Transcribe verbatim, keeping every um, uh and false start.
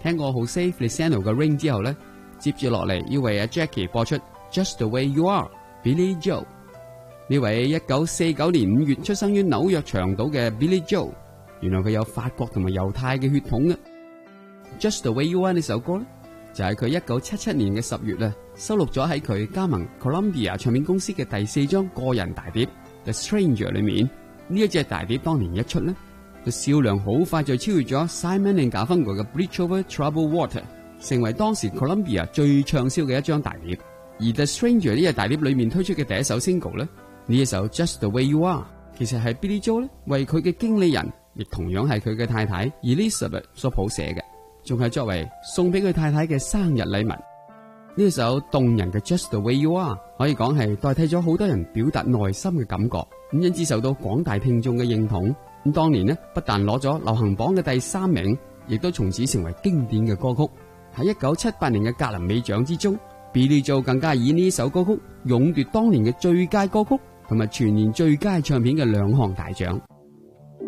聽過 Jose Feliciano 嘅 Rain 之後呢，接住落嚟要為阿 Jackie 播出 Just the Way You Are Billy Joel。呢位一九四九年五月出生於紐約長島嘅 Billy Joel， 原來佢有法國同埋猶太嘅血統嘅。Just the Way You Are 呢首歌呢，就係佢一九七七年嘅十月啊，收錄咗喺佢加盟 Columbia 唱片公司嘅第四張個人大碟 The Stranger 裏面。呢一隻大碟當年一出呢，個銷量好快就超越咗 Simon and Garfunkel 嘅 Bridge Over Troubled Water， 成為當時 Columbia 最暢銷嘅一張大碟。而 The Stranger 呢隻大碟裏面推出嘅第一首 single 呢，呢一首 Just the Way You Are， 其實係 Billy Joel 咧為佢嘅經理人，亦同樣係佢嘅太太 Elizabeth 所譜寫嘅，仲係作為送俾佢太太嘅生日禮物。呢一首動人嘅 Just the Way You Are 可以講係代替咗好多人表達內心嘅感覺，咁因此受到廣大聽眾嘅認同。咁當年呢，不但攞咗流行榜嘅第三名，亦都從此成為經典嘅歌曲。喺一九七八年嘅格林美獎之中， Billy Joel 更加以呢首歌曲勇奪當年嘅最佳歌曲同埋全年最佳唱片嘅兩項大獎。